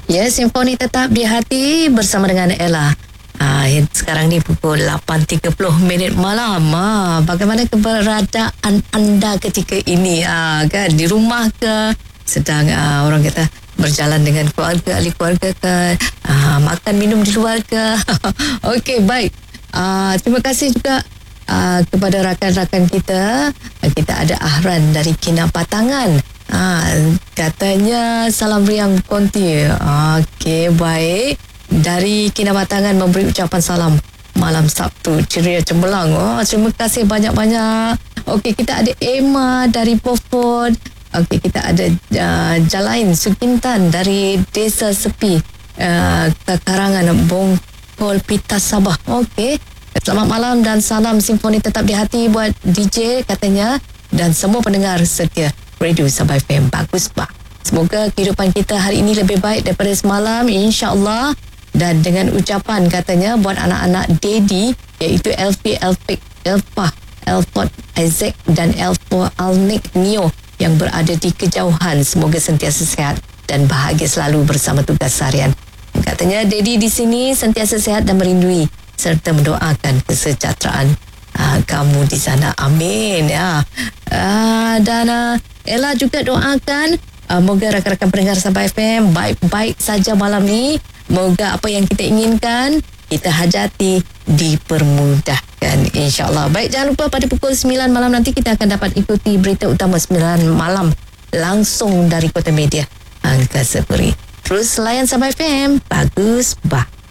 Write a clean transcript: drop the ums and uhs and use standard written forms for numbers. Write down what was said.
Ya, simfoni tetap di hati bersama dengan Ella. Sekarang ni pukul 8.30 minit malam. Bagaimana keberadaan anda ketika ini? Kan di rumah ke? Sedang orang kata berjalan dengan keluarga, ahli keluarga ke? Makan minum di luar ke? Okey, baik. Terima kasih juga kepada rakan-rakan kita. Kita ada Ahran dari Kinabatangan. Katanya salam riang konti. Okey, baik. Dari Kinabatangan memberi ucapan salam malam Sabtu ceria cemerlang. Terima kasih banyak-banyak. Okey, kita ada Emma dari Beaufort. Okey, kita ada Jalain Sukintan dari Desa Sepi, Karangan, Bongkol Pitas, Sabah. Okey, selamat malam dan salam simfoni tetap di hati buat DJ katanya dan semua pendengar setia Radio Sabah FM. Bagus, Pak. Semoga kehidupan kita hari ini lebih baik daripada semalam, insya-Allah. Dan dengan ucapan katanya buat anak-anak Daddy, iaitu Elfie, Elfik, Elfah, Elford, Isaac dan Elfo Alnik Neo yang berada di kejauhan, semoga sentiasa sihat dan bahagia selalu bersama tugas harian. Katanya Daddy di sini sentiasa sihat dan merindui serta mendoakan kesejahteraan kamu di sana. Amin ya. Dan Ella juga doakan moga rakan-rakan pendengar Sabah FM baik-baik saja malam ni. Moga apa yang kita inginkan kita hajati dipermudahkan, insya-Allah. Baik, jangan lupa pada pukul 9 malam nanti kita akan dapat ikuti berita utama 9 malam langsung dari Kota Media Angkasa Puri. Terus layan Sabah FM. Bagus, bah.